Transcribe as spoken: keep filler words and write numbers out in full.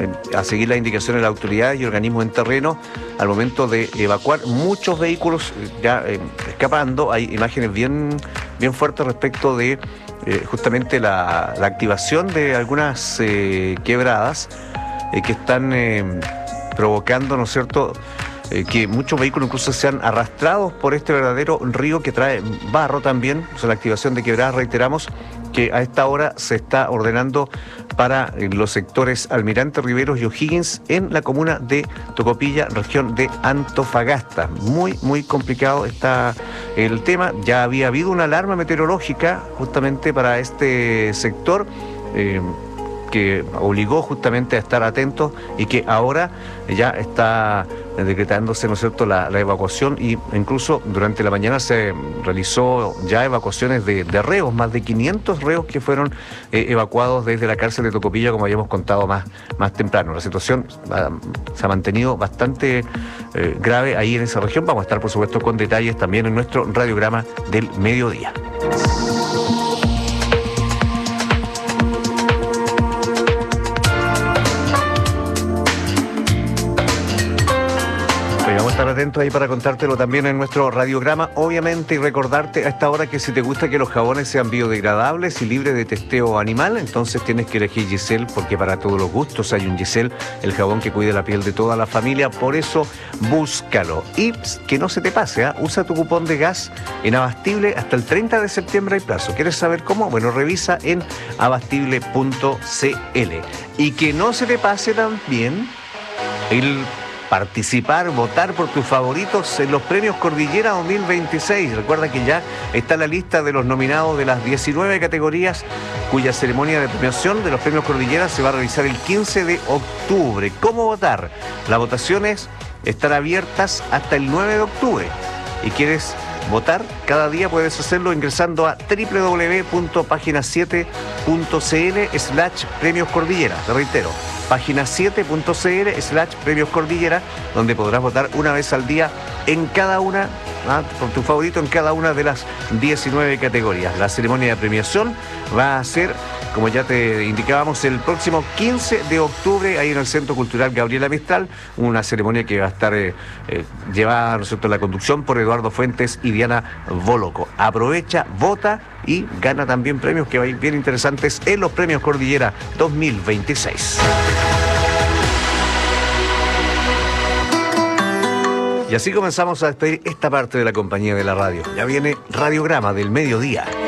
a seguir las indicaciones de las autoridades y organismos en terreno al momento de evacuar muchos vehículos ya eh, escapando. Hay imágenes bien, bien fuertes respecto de eh, justamente la, la activación de algunas eh, quebradas eh, que están eh, provocando, ¿no es cierto?, Eh, que muchos vehículos incluso sean arrastrados por este verdadero río que trae barro también. O sea, la activación de quebradas, reiteramos, que a esta hora se está ordenando para eh, los sectores Almirante, Riveros y O'Higgins en la comuna de Tocopilla, región de Antofagasta. Muy, muy complicado está el tema. Ya había habido una alarma meteorológica justamente para este sector, eh, que obligó justamente a estar atentos y que ahora ya está decretándose, ¿no es cierto?, la, la evacuación, y incluso durante la mañana se realizó ya evacuaciones de, de reos, más de quinientos reos que fueron eh, evacuados desde la cárcel de Tocopilla, como habíamos contado más, más temprano. La situación uh, se ha mantenido bastante eh, grave ahí en esa región. Vamos a estar, por supuesto, con detalles también en nuestro radiograma del mediodía. Vamos a estar atentos ahí para contártelo también en nuestro radiograma, obviamente, y recordarte a esta hora que si te gusta que los jabones sean biodegradables y libres de testeo animal, entonces tienes que elegir Giselle, porque para todos los gustos hay un Giselle, el jabón que cuida la piel de toda la familia. Por eso búscalo y que no se te pase, ¿eh? Usa tu cupón de gas en Abastible hasta el treinta de septiembre hay plazo. ¿Quieres saber cómo? Bueno, revisa en abastible punto c l. Y que no se te pase también el participar, votar por tus favoritos en los premios Cordillera dos mil veintiséis. Recuerda que ya está la lista de los nominados de las diecinueve categorías, cuya ceremonia de premiación de los premios Cordillera se va a realizar el quince de octubre. ¿Cómo votar? Las votaciones están abiertas hasta el nueve de octubre. ¿Y quieres votar? Cada día puedes hacerlo ingresando a doble u doble u doble u punto página siete punto c l slash premios Cordillera. Te reitero, página siete punto c l slash premios Cordillera, donde podrás votar una vez al día en cada una, ¿ah? por tu favorito en cada una de las diecinueve categorías. La ceremonia de premiación va a ser, como ya te indicábamos, el próximo quince de octubre, ahí en el Centro Cultural Gabriela Mistral, una ceremonia que va a estar eh, eh, llevada, ¿no es cierto?, la conducción por Eduardo Fuentes y Diana Boloco. Aprovecha, vota y gana también premios que van a ir bien interesantes en los premios Cordillera dos mil veintiséis. Y así comenzamos a despedir esta parte de la compañía de la radio. Ya viene Radiograma del Mediodía.